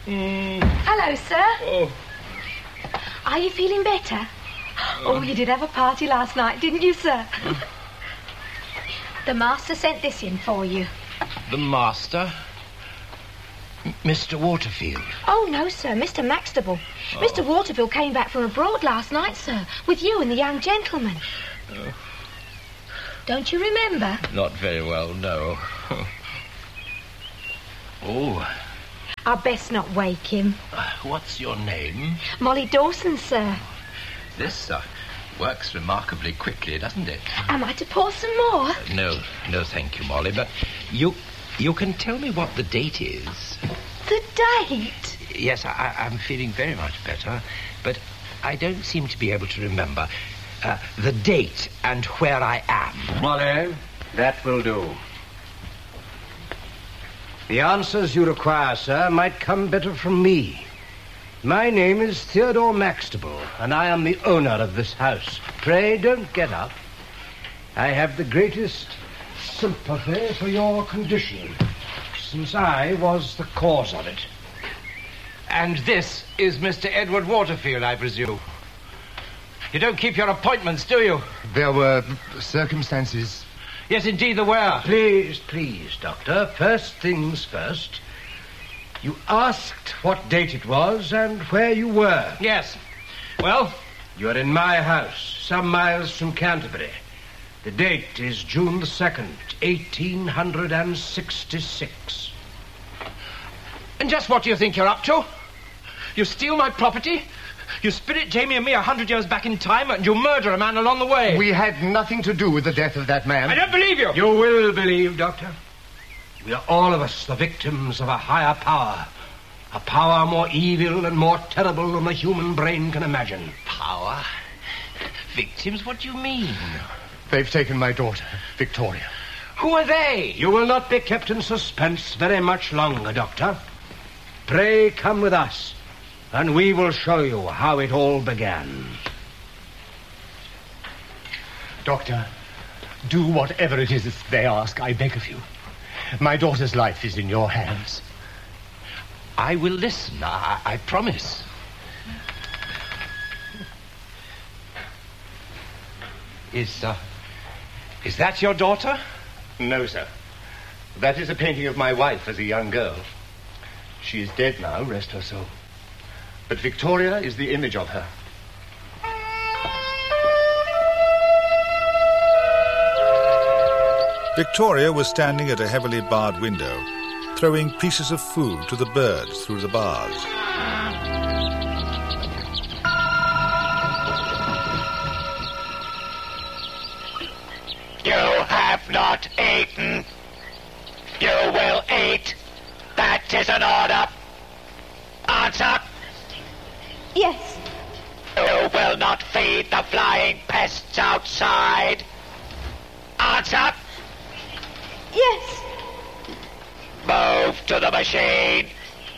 Hello, sir. Oh. Are you feeling better? Oh, you did have a party last night, didn't you, sir? The master sent this in for you. The master? Mr. Waterfield? Oh, no, sir, Mr. Maxtable. Oh. Mr. Waterfield came back from abroad last night, sir, with you and the young gentleman. Oh. Don't you remember? Not very well, no. Oh. I'd best not wake him. What's your name? Molly Dawson, sir. This works remarkably quickly, doesn't it? Am I to pour some more? No, thank you, Molly, but you can tell me what the date is. The date? Yes, I'm feeling very much better, but I don't seem to be able to remember the date and where I am. Molly, that will do. The answers you require, sir, might come better from me. My name is Theodore Maxtable, and I am the owner of this house. Pray, don't get up. I have the greatest sympathy for your condition, since I was the cause of it. And this is Mr. Edward Waterfield, I presume. You don't keep your appointments, do you? There were circumstances. Yes, indeed there were. Please, Doctor. First things first. You asked what date it was and where you were. Yes. Well? You're in my house, some miles from Canterbury. The date is June the 2nd, 1866. And just what do you think you're up to? You steal my property, you spirit Jamie and me 100 years back in time, and you murder a man along the way. We had nothing to do with the death of that man. I don't believe you. You will believe, Doctor. We are all of us the victims of a higher power. A power more evil and more terrible than the human brain can imagine. Power? Victims? What do you mean? They've taken my daughter, Victoria. Who are they? You will not be kept in suspense very much longer, Doctor. Pray come with us, and we will show you how it all began. Doctor, do whatever it is they ask, I beg of you. My daughter's life is in your hands. I will listen, I promise. Is that your daughter? No, sir. That is a painting of my wife as a young girl. She is dead now, rest her soul. But Victoria is the image of her. Victoria was standing at a heavily barred window, throwing pieces of food to the birds through the bars. You have not eaten. You will eat. That is an order. Answer. Yes. You will not feed the flying pests outside. Answer. Yes. Move to the machine